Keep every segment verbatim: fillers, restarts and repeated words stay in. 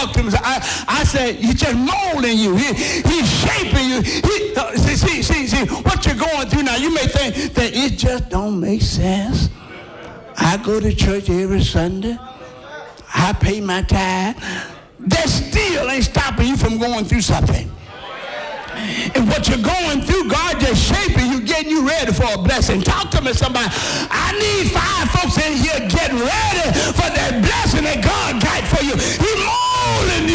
talk to him. I, I said, he's just molding you. He, he's shaping you. He, uh, see, see, see, see, what you're going through now, you may think that it just don't make sense. I go to church every Sunday. I pay my tithe. That still ain't stopping you from going through something. And what you're going through, God just shaping you, getting you ready for a blessing. Talk to me, somebody. I need five folks in here getting ready for that blessing that God got for you. He's molding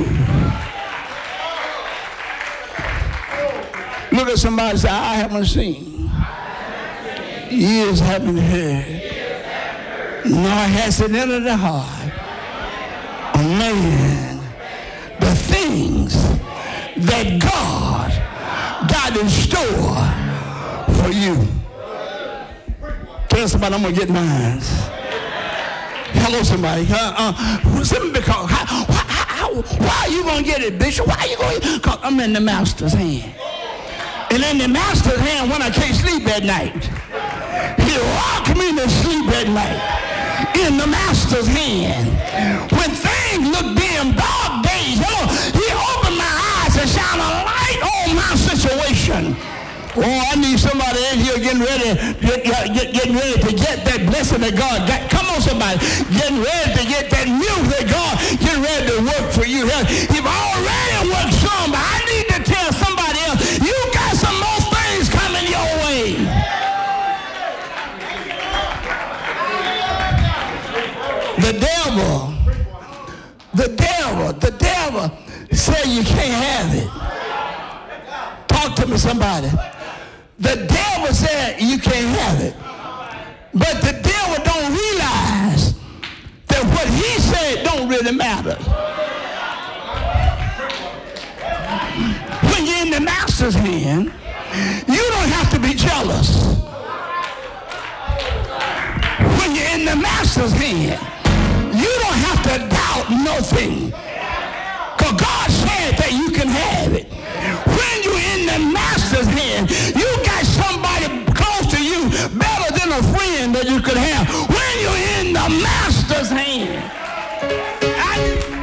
you. Look at somebody and say, I haven't seen. Ears haven't heard. Nor has it entered the heart of man the things that God got in store for you. Tell somebody I'm going to get mine. Hello, somebody. Uh, uh, simply because, how, how, how, why are you going to get it, Bishop? Why are you going to? Because I'm in the master's hand. And in the master's hand when I can't sleep at night. He rocked me to sleep at night. In the master's hand. When things look dim, dark days, you know, he opened my eyes and shine a light on my situation. Oh, I need somebody in here getting ready, get, get, getting ready to get that blessing that God got. Come on, somebody. Getting ready to get that milk that God getting ready to work for you. You've already worked some, but I need to tell somebody else, you got some more things coming your way. The devil, the devil, the devil said you can't have it. Talk to me, somebody. The devil said you can't have it. But the devil don't realize that what he said don't really matter. When you're in the master's hand, you don't have to be jealous. When you're in the master's hand, you don't have to doubt nothing. Because God said that you can have it. When you're in the master's hand, you got somebody close to you better than a friend that you could have. When you're in the master's hand, I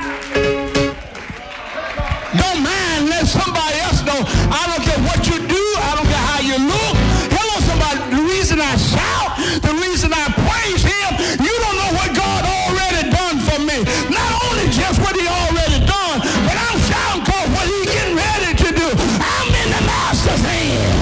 don't mind let somebody else know. I don't care what you do. I don't care how you look. Hello, somebody. The reason I shout, the reason I praise him, you don't know what God already done for me. Not only just what he already done, but I'm shouting because what he getting ready to do. I'm in the master's hand.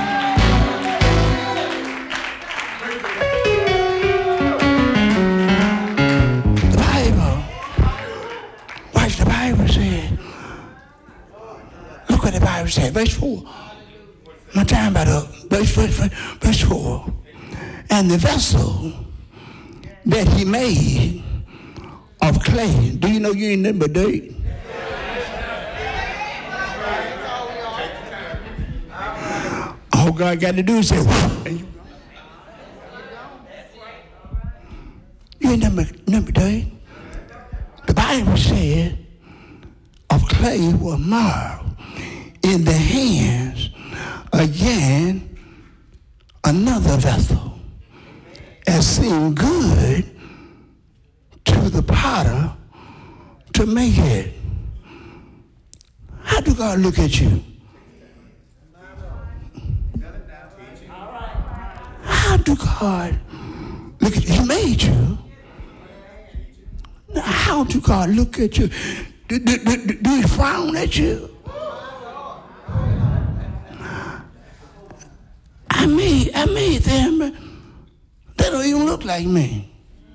The Bible, watch the Bible say. Look what the Bible said, verse four. My time about up. Verse, verse, verse four. And the vessel that he made of clay. Do you know you ain't nothing but dirt? All God got to do is say, and you, you ain't nothing but, nothing but dirt. The Bible said of clay was marred in the hands again another vessel, as seemed good to the potter to make it. How do God look at you? How do God look at you? He made you. Now, how do God look at you? Do, do, do, do he frown at you? I made, I made them, but they don't even look like me.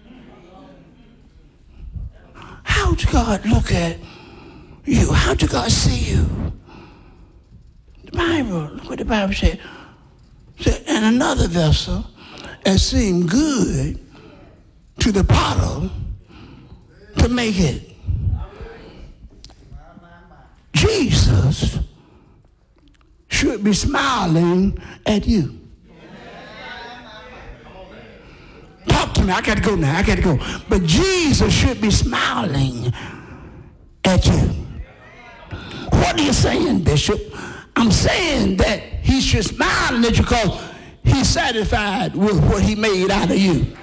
How does God look at you? How does God see you? The Bible, look what the Bible said. Said, and another vessel, as seemed good to the potter to make it. Jesus should be smiling at you. Talk to me. I got to go now. I got to go. But Jesus should be smiling at you. What are you saying, Bishop? I'm saying that he should smile at you because he's satisfied with what he made out of you.